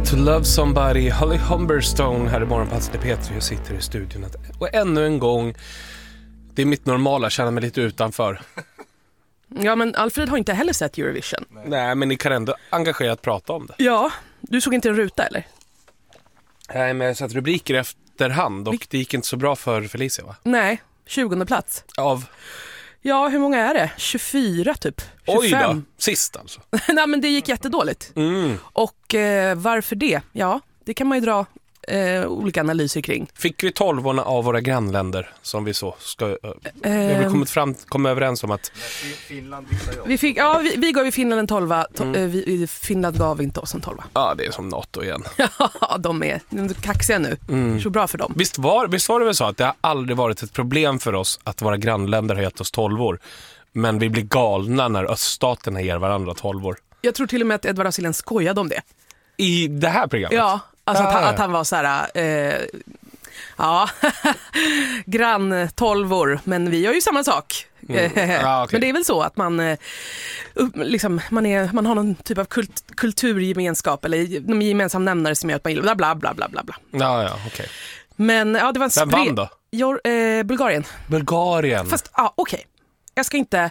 To Love Somebody, Holly Humberstone här i Morgonpasset i P3. Jag sitter i studion och ännu en gång, det är mitt normala, känner mig lite utanför. Ja, men Alfred har inte heller sett Eurovision. Nej, men ni kan ändå engagerat prata om det. Ja, du såg inte en ruta eller? Nej, men jag satt rubriker efterhand och det gick inte så bra för Felicia, va? Nej, 20:e plats. Av? Ja, hur många är det? 24 typ. 25. Oj då, sist alltså. Nej, men det gick jättedåligt. Och varför det? Ja, det kan man ju dra olika analyser kring. Fick vi 12:orna av våra grannländer som vi så ska... vi har kommit överens om att... Finland visar jag. Vi gav ju Finland en 12. Finland gav inte oss en 12. Ja, det är som NATO igen. Ja, de är kaxiga nu. Så bra för dem. Visst var det väl så att det har aldrig varit ett problem för oss att våra grannländer har gett oss 12:or. Men vi blir galna när öststaterna ger varandra 12:or. Jag tror till och med att Edvard af Sillén skojade om det. I det här programmet? Ja, alltså att han var så här... grann 12:or, men vi gör ju samma sak. Okay. Men det är väl så att man har någon typ av kulturgemenskap eller någon gemensam nämnare som gör att man gillar bla bla bla bla bla. Ja, okej. Men det var en Vem vann då? Bulgarien. Fast okej. Jag ska inte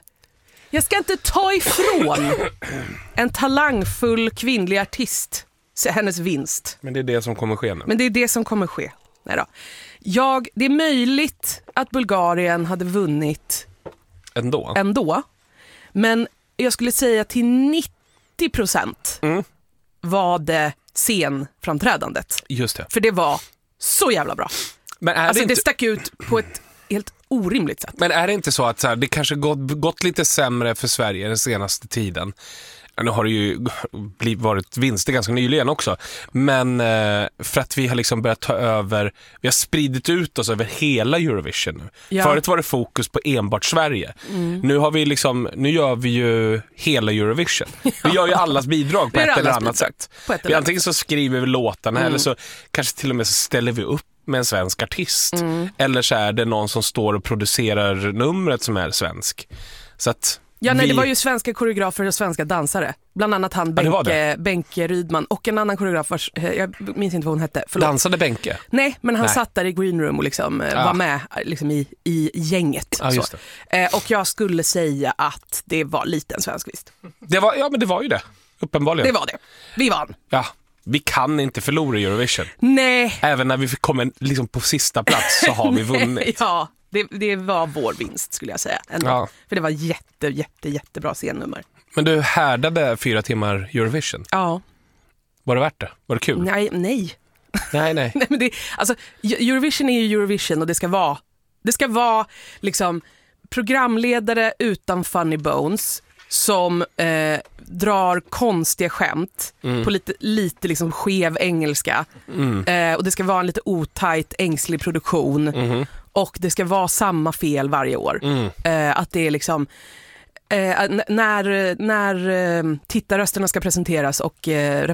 ta ifrån en talangfull kvinnlig artist hennes vinst. Men det är det som kommer ske nu. Nej då. Det är möjligt att Bulgarien hade vunnit ändå. Men jag skulle säga till 90% var det scenframträdandet. Just det. För det var så jävla bra. Men det stack ut på ett helt orimligt sätt. Men är det inte så att det kanske gått lite sämre för Sverige den senaste tiden? Nu har det ju varit vinster ganska nyligen också. Men för att vi har liksom börjat ta över, vi har spridit ut oss över hela Eurovision nu. Ja. Förut var det fokus på enbart Sverige. Nu har vi nu gör vi ju hela Eurovision. Vi gör ju allas bidrag på ett eller annat sätt. Vi antingen så skriver vi låtarna eller så kanske till och med så ställer vi upp med en svensk artist. Eller så är det någon som står och producerar numret som är svensk. Så att det var ju svenska koreografer och svenska dansare. Bland annat han Benke Rydman och en annan koreograf, jag minns inte vad hon hette. Förlåt. Dansade Benke? Nej, men han satt där i green room och var med i gänget. Ja, just det. Och jag skulle säga att det var lite en svensk visst. Men det var ju det, uppenbarligen. Det var det. Vi vann. Ja. Vi kan inte förlora Eurovision. Nej. Även när vi kommer på sista plats så har vi vunnit. Ja, det var vår vinst skulle jag säga. Ja. För det var jättebra scennummer. Men du härdade 4 timmar Eurovision. Ja. Var det värt det? Var det kul? Nej. Nej. Nej, men Eurovision är ju Eurovision och det ska vara liksom programledare utan funny bones som drar konstiga skämt på lite liksom skev engelska. Och det ska vara en lite otajt ängslig produktion. Och det ska vara samma fel varje år. Att det är liksom när tittarrösterna ska presenteras och